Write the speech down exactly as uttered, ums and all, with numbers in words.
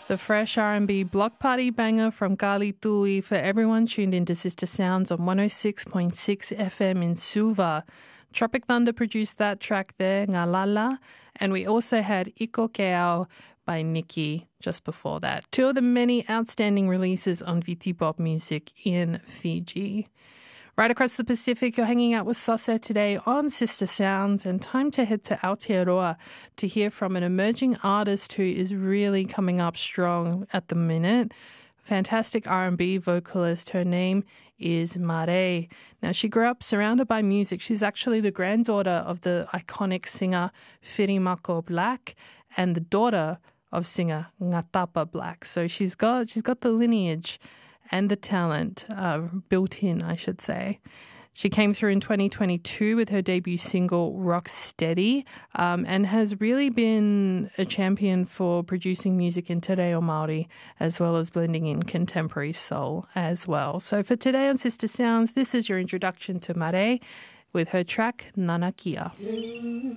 The fresh R and B block party banger from Kali Tui for everyone tuned into Sister Sounds on one oh six point six F M in Suva. Tropic Thunder produced that track there, Ngalala, and we also had Iko Keao by Nikki just before that. Two of the many outstanding releases on V T Pop Music in Fiji. Right across the Pacific, you're hanging out with Sose today on Sister Sounds, and time to head to Aotearoa to hear from an emerging artist who is really coming up strong at the minute. Fantastic R and B vocalist. Her name is Mare. Now, she grew up surrounded by music. She's actually the granddaughter of the iconic singer Firimako Black and the daughter of singer Ngatapa Black. So she's got she's got the lineage and the talent uh, built in, I should say. She came through in twenty twenty-two with her debut single, Rock Steady, um, and has really been a champion for producing music in Te Reo Māori, as well as blending in contemporary soul as well. So for today on Sister Sounds, this is your introduction to Mare with her track, Nanakia.